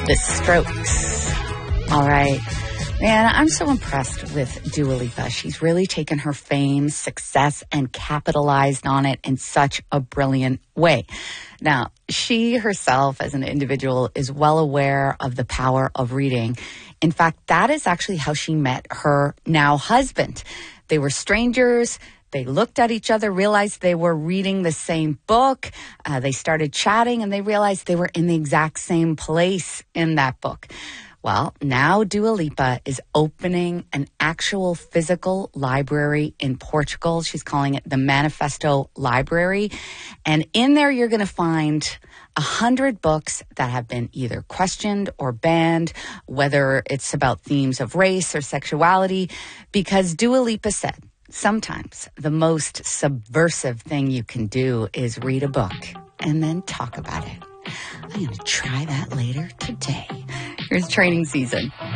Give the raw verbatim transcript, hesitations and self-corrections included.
The Strokes. All right. Man, I'm so impressed with Dua Lipa. She's really taken her fame, success, and capitalized on it in such a brilliant way. Now, she herself as an individual is well aware of the power of reading. In fact, that is actually how she met her now husband. They were strangers. They looked at each other, realized they were reading the same book. Uh, they started chatting, and they realized they were in the exact same place in that book. Well, now Dua Lipa is opening an actual physical library in Portugal. She's calling it the Manifesto Library. And in there, you're going to find a hundred books that have been either questioned or banned, whether it's about themes of race or sexuality, because Dua Lipa said, sometimes the most subversive thing you can do is read a book and then talk about it. I'm going to try that later today. Here's Training Season